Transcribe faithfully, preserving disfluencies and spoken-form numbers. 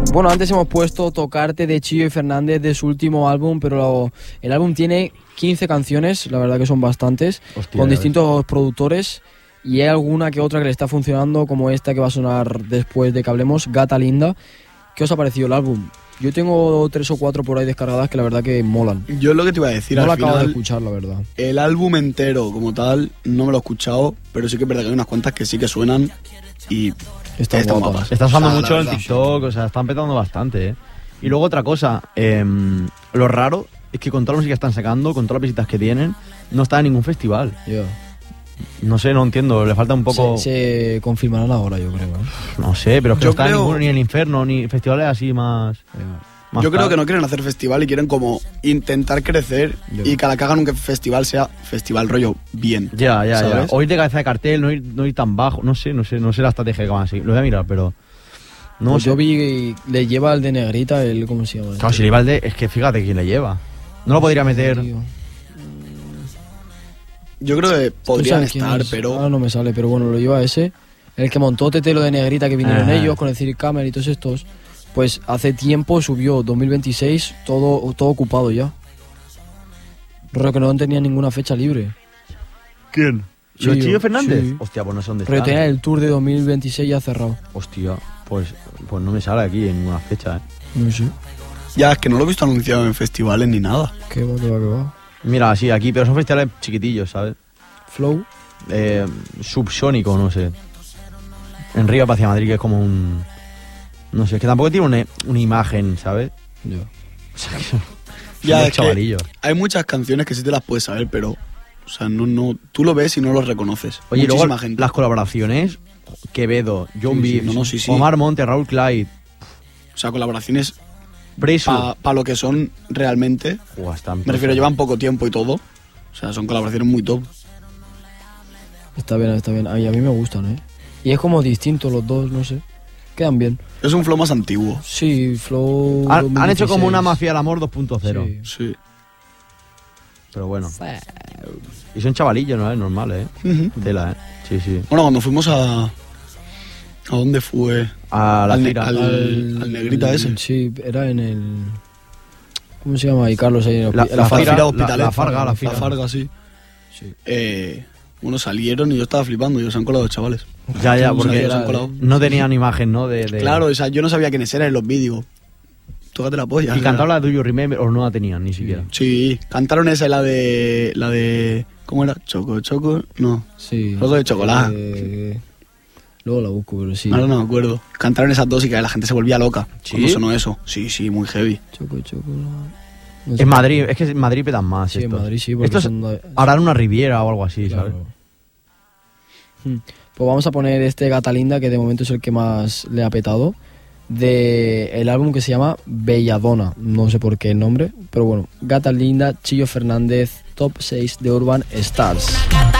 Bueno, antes hemos puesto Tocarte de Chillo y Fernández de su último álbum, pero lo, el álbum tiene quince canciones, la verdad que son bastantes, Hostia, con distintos ves. productores, y hay alguna que otra que le está funcionando, como esta que va a sonar después de que hablemos, Gata Linda. ¿Qué os ha parecido el álbum? Yo tengo tres o cuatro por ahí descargadas que la verdad que molan. Yo es lo que te iba a decir, no al lo final, acabo de escuchar, la verdad. El álbum entero como tal no me lo he escuchado, pero sí que es verdad que hay unas cuantas que sí que suenan y están están guapas. guapas. Está usando O sea, mucho la en verdad. TikTok, o sea, están petando bastante, ¿eh? Y luego otra cosa, eh, lo raro es que con toda la música que están sacando, con todas las visitas que tienen, no está en ningún festival. Yeah. No sé, no entiendo, le falta un poco... Se, se confirmarán ahora, yo creo. ¿eh? No sé, pero es que Yo no está creo- en ninguno, ni en el Inferno, ni festivales así más... Yeah. más Yo creo tal. que no quieren hacer festival y quieren como intentar crecer Yo. y cada que hagan un festival sea festival rollo bien. Ya, ya, ya. ¿sabes? O ir de cabeza de cartel, no ir, no ir tan bajo, no sé, no sé, no sé la estrategia que van a seguir. Lo voy a mirar, pero... No Pues sé. yo vi que le lleva el de Negrita, el ¿cómo se llama? Claro, si le iba el de... Es que fíjate quién le lleva. No lo podría meter... Tío. Yo creo que ¿Tú podrían sabes quién estar, es? pero Ahora no me sale, pero bueno, lo lleva ese. El que montó Tetelo de Negrita, que vinieron Ajá. ellos con el Cirque Camel y todos estos. Pues hace tiempo subió, dos mil veintiséis, todo, todo ocupado ya. Pero que no tenía ninguna fecha libre. ¿Quién? Chillo, ¿Los Chillo Fernández? sí. Hostia, pues no sé dónde Pero está. tenía el tour de dos mil veintiséis ya cerrado. Hostia, pues, pues no me sale aquí en ninguna fecha, ¿eh? No sé. ya es que no lo he visto anunciado en festivales ni nada. ¿Qué va, qué va, qué va? Mira, sí, aquí, pero son festivales chiquitillos, ¿sabes? Flow. Eh, subsónico, no sé. En Río hacia Madrid, que es como un... No sé, es que tampoco tiene una, una imagen, ¿sabes? Ya. O sea, que son Ya, unos es que chavalillos. hay muchas canciones que sí te las puedes saber, pero o sea, no, no, tú lo ves y no los reconoces. Oye, y luego Muchísima gente. las colaboraciones, Quevedo, John Sí, sí, Beef, no, no, sí, sí. Omar Monte, Raúl Clyde, O sea, colaboraciones Preso. para lo que son realmente. Buah, están- Me refiero, llevan poco tiempo y todo. O sea, son colaboraciones muy top. Está bien, está bien. Ay, a mí me gustan, ¿eh? Y es como distinto los dos, no sé. Quedan bien. Es un flow más antiguo. Sí, Flow. Han, han hecho como una dos mil dieciséis. mafia del amor dos punto cero. Sí. Sí. Pero bueno. Y son chavalillos, ¿no? Es normal, ¿eh? Ujú. Tela, ¿eh? Sí, sí. Bueno, cuando fuimos a... ¿A dónde fue? A la Al ne- gira. al- al negrita ese. Sí, era en el... ¿Cómo se llama ahí, Carlos? Ahí en el La- hospi- la Farga. gira la, Hospitalet. La Farga, la Fira. La Farga, sí. Sí. Eh, bueno, salieron y yo estaba flipando. Y se han colado chavales. Ya, ya, O sea, porque que se han colado. no tenían imagen, ¿no? De, de- Claro, o sea, yo no sabía quiénes eran en los vídeos. Tócate la polla. Y cantaron la de Do You Remember o no la tenían ni siquiera. Sí, cantaron esa y la de... La de... ¿Cómo era? Choco, choco... No. Sí. Algo de chocolate. Eh, luego la busco, pero sí. Ahora no me acuerdo. Cantaron esas dos y que la gente se volvía loca. ¿Sí? Cuando sonó eso. Sí, sí, muy heavy. Choco, choco. No sé. En Madrid, es que en Madrid petan más. Sí, en estos. Madrid sí, porque Estos son de- harán una Riviera o algo así, Claro. ¿sabes? Hmm. Pues vamos a poner este Gata Linda, que de momento es el que más le ha petado, de el álbum que se llama Belladona. No sé por qué el nombre, pero bueno. Gata Linda, Chillo Fernández, Top seis de Urban Stars. Gata